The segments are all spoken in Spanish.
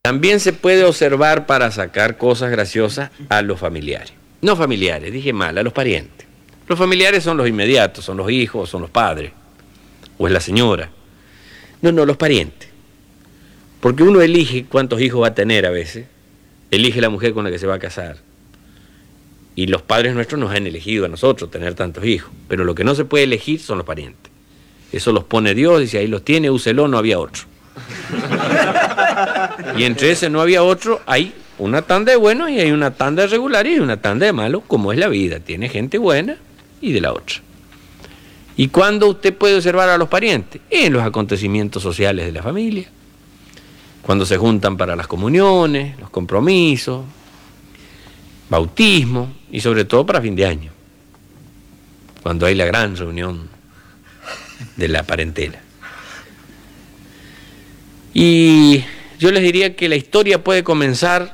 También se puede observar para sacar cosas graciosas a los familiares. No familiares, dije mal, a los parientes. Los familiares son los inmediatos, son los hijos, son los padres, o es la señora. No, los parientes. Porque uno elige cuántos hijos va a tener a veces, elige la mujer con la que se va a casar. Y los padres nuestros nos han elegido a nosotros tener tantos hijos. Pero lo que no se puede elegir son los parientes. Eso los pone Dios, dice, ahí los tiene, úselo, no había otro. Y entre ese no había otro, hay una tanda de buenos y hay una tanda de regulares y una tanda de malos, como es la vida. Tiene gente buena y de la otra. ¿Y cuándo usted puede observar a los parientes? En los acontecimientos sociales de la familia. Cuando se juntan para las comuniones, los compromisos, bautismo y sobre todo para fin de año. Cuando hay la gran reunión de la parentela. Y yo les diría que la historia puede comenzar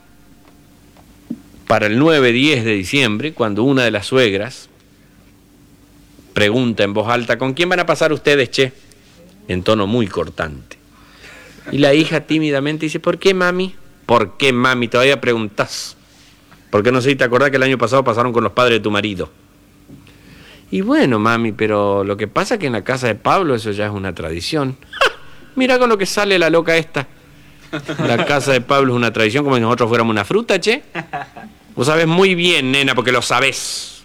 para el 9-10 de diciembre, cuando una de las suegras pregunta en voz alta, ¿con quién van a pasar ustedes, che? En tono muy cortante. Y la hija tímidamente dice, ¿por qué, mami? ¿Por qué, mami? Todavía preguntás. ¿Por qué no sé si te acordás que el año pasado pasaron con los padres de tu marido? Y bueno, mami, pero lo que pasa es que en la casa de Pablo eso ya es una tradición. Mira con lo que sale la loca esta. La casa de Pablo es una tradición como si nosotros fuéramos una fruta, che. Vos sabés muy bien, nena, porque lo sabés.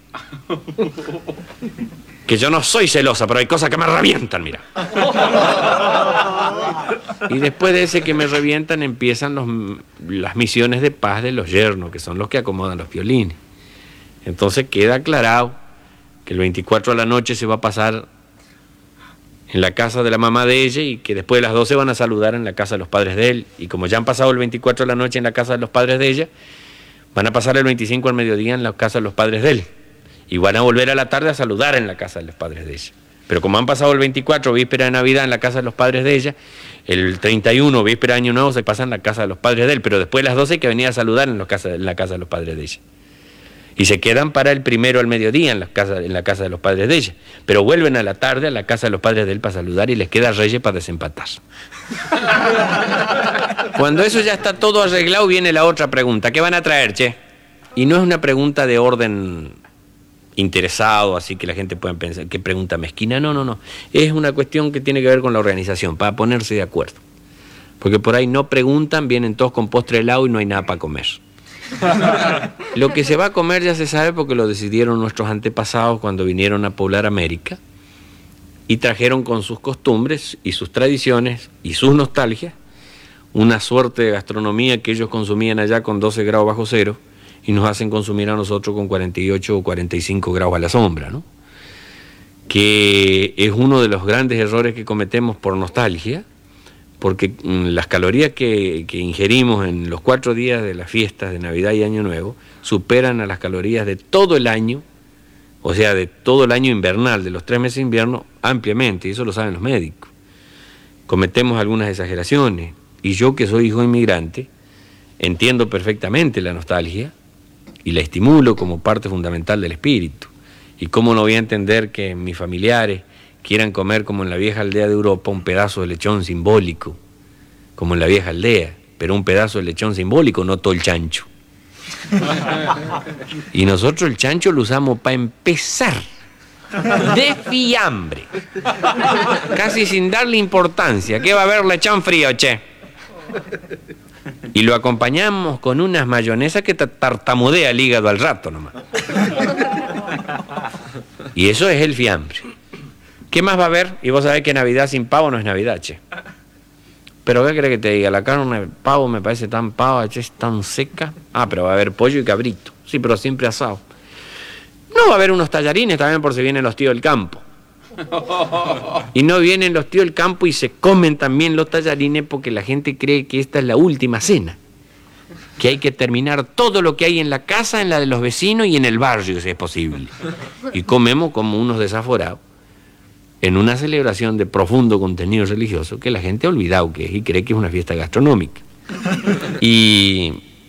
Que yo no soy celosa, pero hay cosas que me revientan, mira. Y después de ese que me revientan empiezan las misiones de paz de los yernos, que son los que acomodan los violines. Entonces queda aclarado que el 24 a la noche se va a pasar en la casa de la mamá de ella y que después de las 12 van a saludar en la casa de los padres de él. Y como ya han pasado el 24 a la noche en la casa de los padres de ella, van a pasar el 25 al mediodía en la casa de los padres de él. Y van a volver a la tarde a saludar en la casa de los padres de ella. Pero como han pasado el 24, víspera de Navidad, en la casa de los padres de ella, el 31, víspera de Año Nuevo, se pasa en la casa de los padres de él. Pero después de las 12 hay que venir a saludar en la casa de los padres de ella. Y se quedan para el primero al mediodía en la casa de los padres de ella. Pero vuelven a la tarde a la casa de los padres de él para saludar y les queda Reyes para desempatar. Cuando eso ya está todo arreglado, viene la otra pregunta. ¿Qué van a traer, che? Y no es una pregunta de orden interesado, así que la gente pueda pensar, ¿qué pregunta mezquina? No. Es una cuestión que tiene que ver con la organización, para ponerse de acuerdo. Porque por ahí no preguntan, vienen todos con postre helado y no hay nada para comer. Lo que se va a comer ya se sabe porque lo decidieron nuestros antepasados cuando vinieron a poblar América y trajeron con sus costumbres y sus tradiciones y sus nostalgias una suerte de gastronomía que ellos consumían allá con 12 grados bajo cero y nos hacen consumir a nosotros con 48 o 45 grados a la sombra, ¿no? Que es uno de los grandes errores que cometemos por nostalgia, porque las calorías que ingerimos en los 4 días de las fiestas de Navidad y Año Nuevo superan a las calorías de todo el año, o sea, de todo el año invernal, de los 3 meses de invierno, ampliamente, y eso lo saben los médicos. Cometemos algunas exageraciones, y yo que soy hijo inmigrante, entiendo perfectamente la nostalgia y la estimulo como parte fundamental del espíritu. Y cómo no voy a entender que mis familiares quieran comer como en la vieja aldea de Europa un pedazo de lechón simbólico, como en la vieja aldea, pero un pedazo de lechón simbólico, no todo el chancho. Y nosotros el chancho lo usamos para empezar, de fiambre, casi sin darle importancia. ¿Qué va a haber lechón frío, che? Y lo acompañamos con unas mayonesas que tartamudea el hígado al rato nomás. Y eso es el fiambre. ¿Qué más va a haber? Y vos sabés que Navidad sin pavo no es Navidad, che. Pero ¿qué crees que te diga? La carne de pavo me parece tan pava, che, es tan seca. Ah, pero va a haber pollo y cabrito. Sí, pero siempre asado. No, va a haber unos tallarines también por si vienen los tíos del campo. Y no vienen los tíos del campo y se comen también los tallarines porque la gente cree que esta es la última cena. Que hay que terminar todo lo que hay en la casa, en la de los vecinos y en el barrio, si es posible. Y comemos como unos desaforados en una celebración de profundo contenido religioso que la gente ha olvidado que es y cree que es una fiesta gastronómica. Y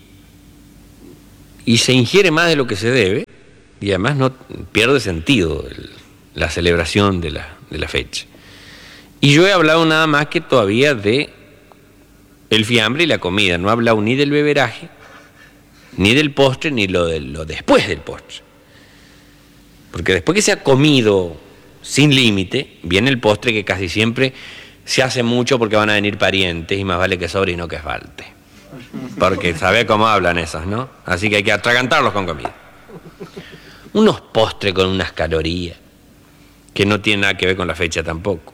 se ingiere más de lo que se debe y además no pierde sentido la celebración de la fecha. Y yo he hablado nada más que todavía de el fiambre y la comida. No ha hablado ni del beberaje, ni del postre, ni lo después del postre. Porque después que se ha comido sin límite, viene el postre, que casi siempre se hace mucho porque van a venir parientes y más vale que sobre y no que falte. Porque sabe cómo hablan esos, ¿no? Así que hay que atragantarlos con comida. Unos postres con unas calorías que no tienen nada que ver con la fecha tampoco.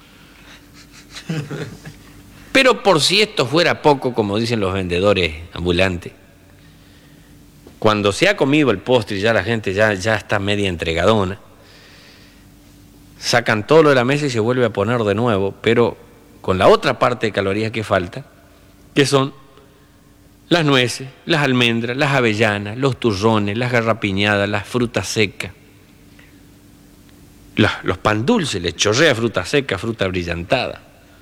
Pero por si esto fuera poco, como dicen los vendedores ambulantes, cuando se ha comido el postre y ya la gente ya está media entregadona, sacan todo lo de la mesa y se vuelve a poner de nuevo, pero con la otra parte de calorías que falta, que son las nueces, las almendras, las avellanas, los turrones, las garrapiñadas, las frutas secas, los pan dulces, les chorrea fruta seca, fruta brillantada.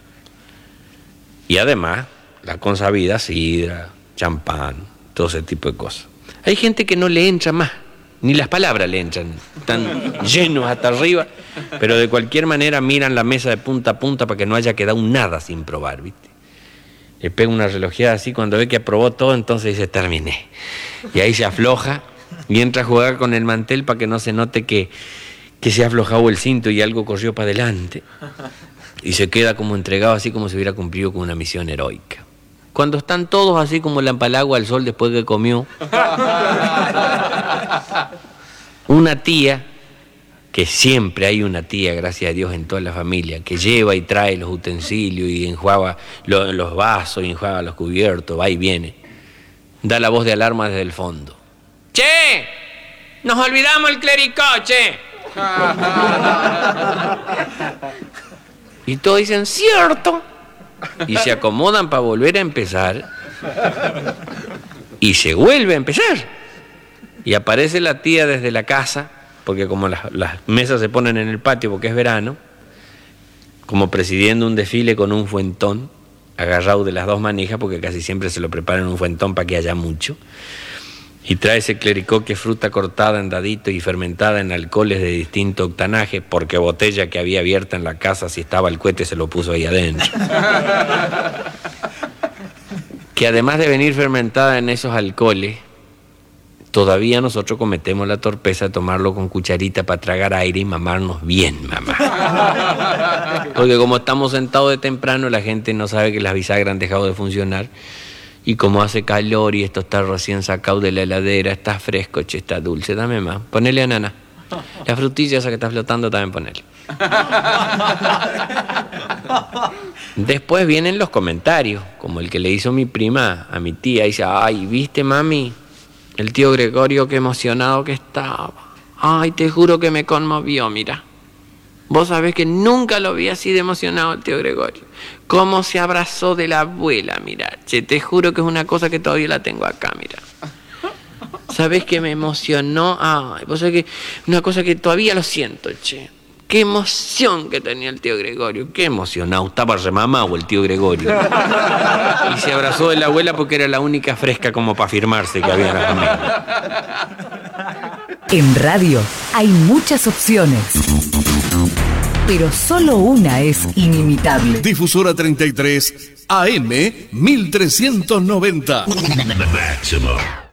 Y además, la consabida sidra, champán, todo ese tipo de cosas. Hay gente que no le entra más, ni las palabras le entran, están llenos hasta arriba, pero de cualquier manera miran la mesa de punta a punta para que no haya quedado nada sin probar, ¿viste? Le pega una relojeada así, cuando ve que aprobó todo, entonces dice, terminé. Y ahí se afloja y entra a jugar con el mantel para que no se note que se ha aflojado el cinto y algo corrió para adelante. Y se queda como entregado, así como si hubiera cumplido con una misión heroica. Cuando están todos así como la empalagua al sol después que comió, una tía, que siempre hay una tía, gracias a Dios, en toda la familia, que lleva y trae los utensilios y enjuaga los vasos y enjuaga los cubiertos, va y viene, da la voz de alarma desde el fondo. ¡Che! ¡Nos olvidamos el clericó, che! Y todos dicen, ¿cierto? Y se acomodan para volver a empezar. Y se vuelve a empezar. Y aparece la tía desde la casa, porque como las mesas se ponen en el patio porque es verano, como presidiendo un desfile con un fuentón, agarrado de las dos manijas, porque casi siempre se lo preparan un fuentón para que haya mucho. Y trae ese clericó, que es fruta cortada en dadito y fermentada en alcoholes de distinto octanaje, porque botella que había abierta en la casa, si estaba el cohete se lo puso ahí adentro. Que además de venir fermentada en esos alcoholes, todavía nosotros cometemos la torpeza de tomarlo con cucharita para tragar aire y mamarnos bien, mamá. Porque como estamos sentados de temprano, la gente no sabe que las bisagras han dejado de funcionar. Y como hace calor y esto está recién sacado de la heladera, está fresco, che, está dulce, dame más. Ponele anana. La frutilla esa que está flotando también ponele. Después vienen los comentarios, como el que le hizo mi prima a mi tía. Dice, ay, ¿viste, mami? El tío Gregorio, qué emocionado que estaba. Ay, te juro que me conmovió, mira. Vos sabés que nunca lo vi así de emocionado el tío Gregorio. Cómo se abrazó de la abuela, mira. Che, te juro que es una cosa que todavía la tengo acá, mira. ¿Sabés que me emocionó? Ay, vos sabés que una cosa que todavía lo siento, che. Qué emoción que tenía el tío Gregorio. Qué emocionado. Estaba remamado el tío Gregorio. Y se abrazó de la abuela porque era la única fresca como para afirmarse que había en la familia. En radio hay muchas opciones, pero solo una es inimitable. Difusora 33 AM 1390. Máximo.